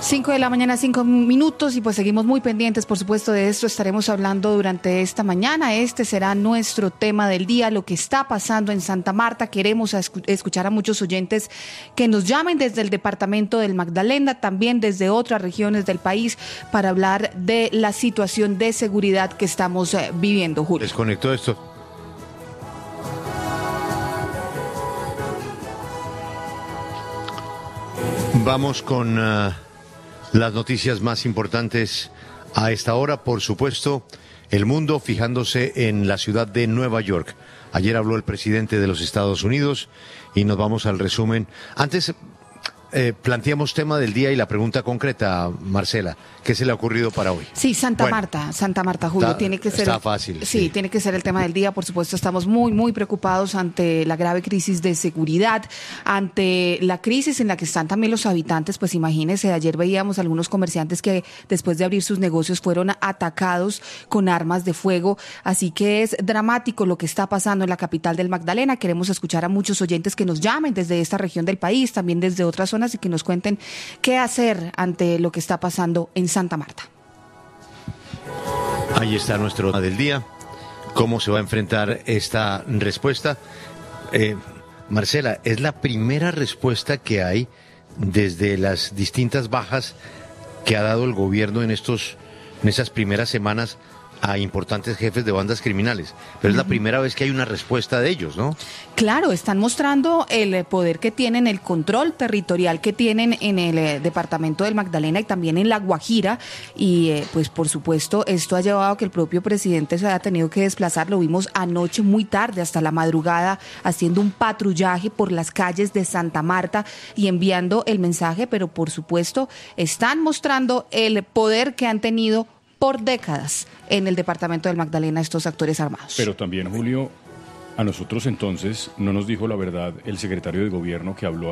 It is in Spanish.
5 de la mañana, 5 minutos, y pues seguimos muy pendientes, por supuesto, de esto. Estaremos hablando durante esta mañana. Este será nuestro tema del día, lo que está pasando en Santa Marta. Queremos escuchar a muchos oyentes que nos llamen desde el departamento del Magdalena, también desde otras regiones del país, para hablar de la situación de seguridad que estamos viviendo. Julio. Desconectó esto. Vamos con las noticias más importantes a esta hora. Por supuesto, el mundo fijándose en la ciudad de Nueva York. Ayer habló el presidente de los Estados Unidos y nos vamos al resumen. Antes planteamos tema del día y la pregunta concreta, Marcela, ¿qué se le ha ocurrido para hoy? Sí, Santa Marta, Julio, tiene que ser. Está fácil. Sí, tiene que ser el tema del día. Por supuesto, estamos muy preocupados ante la grave crisis de seguridad, ante la crisis en la que están también los habitantes. Pues imagínense, ayer veíamos algunos comerciantes que después de abrir sus negocios fueron atacados con armas de fuego. Así que es dramático lo que está pasando en la capital del Magdalena. Queremos escuchar a muchos oyentes que nos llamen desde esta región del país, también desde otras zonas, y que nos cuenten qué hacer ante lo que está pasando en Santa Marta. Ahí está nuestro tema del día. ¿Cómo se va a enfrentar esta respuesta? Marcela, es la primera respuesta que hay desde las distintas bajas que ha dado el gobierno en esas primeras semanas a importantes jefes de bandas criminales, pero es la primera vez que hay una respuesta de ellos, ¿no? Claro, están mostrando el poder que tienen, el control territorial que tienen en el departamento del Magdalena y también en La Guajira, y pues por supuesto esto ha llevado a que el propio presidente se haya tenido que desplazar. Lo vimos anoche muy tarde, hasta la madrugada, haciendo un patrullaje por las calles de Santa Marta y enviando el mensaje, pero por supuesto están mostrando el poder que han tenido por décadas en el departamento del Magdalena estos actores armados. Pero también, Julio, a nosotros entonces no nos dijo la verdad el secretario de gobierno que habló